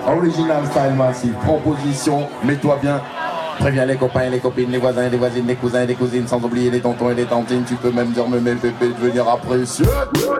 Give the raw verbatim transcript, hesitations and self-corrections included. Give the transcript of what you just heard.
Original Style Massive, proposition, mets-toi bien. Préviens les copains et les copines, les voisins et les voisines, les cousins et les cousines, sans oublier les tontons et les tantines. Tu peux même dire, mais mes bébés, devenir apprécieux.